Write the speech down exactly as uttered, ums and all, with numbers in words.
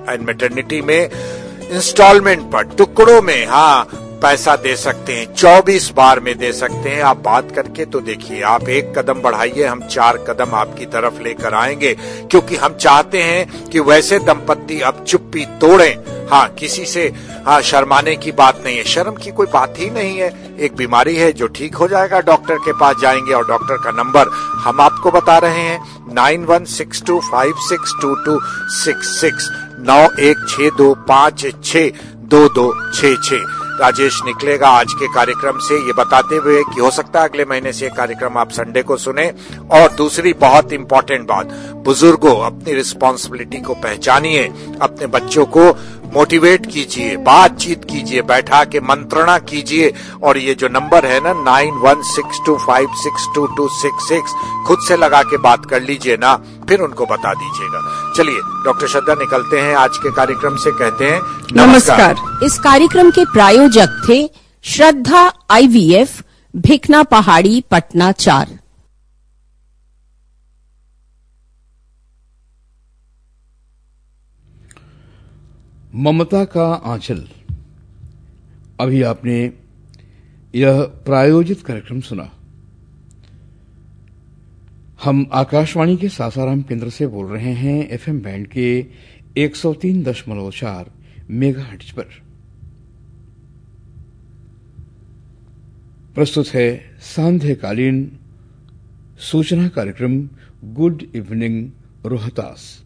And maternity में instalment पर, टुकड़ों में, हाँ, पैसा दे सकते हैं, चौबीस बार में दे सकते हैं। आप बात करके तो देखिए, आप एक कदम बढ़ाइए, हम चार कदम आपकी तरफ लेकर आएंगे, क्योंकि हम चाहते हैं कि वैसे दंपत्ति अब चुप्पी तोड़ें। हाँ, किसी से हाँ शर्माने की बात नहीं है, शर्म की कोई बात ही नहीं है। एक बीमारी है जो ठीक हो जाएगा, डॉक्टर के पास जाएंगे, और डॉक्टर का नंबर हम आपको बता रहे हैं, nine one six to five six to to six six, नौ एक छह दो पांच छह दो दो छह छह। राजेश निकलेगा आज के कार्यक्रम से ये बताते हुए कि हो सकता है अगले महीने से कार्यक्रम आप संडे को सुने। और दूसरी बहुत इंपॉर्टेंट बात, बुजुर्गों, अपनी रिस्पॉन्सिबिलिटी को पहचानिए, अपने बच्चों को मोटिवेट कीजिए, बातचीत कीजिए, बैठा के मंत्रणा कीजिए। और ये जो नंबर है ना, nine one six to five six to to six six, खुद से लगा के बात कर लीजिए ना, फिर उनको बता दीजिएगा। चलिए डॉक्टर श्रद्धा निकलते हैं आज के कार्यक्रम से, कहते हैं नमस्कार। इस कार्यक्रम के प्रायोजक थे श्रद्धा आईवीएफ, भिकना पहाड़ी, पटना चार। ममता का आंचल। अभी आपने यह प्रायोजित कार्यक्रम सुना। हम आकाशवाणी के सासाराम केंद्र से बोल रहे हैं, एफएम बैंड के एक सौ तीन दशमलव चार मेगाहर्ट्ज पर। प्रस्तुत है सांध्यकालीन सूचना कार्यक्रम गुड इवनिंग रोहतास।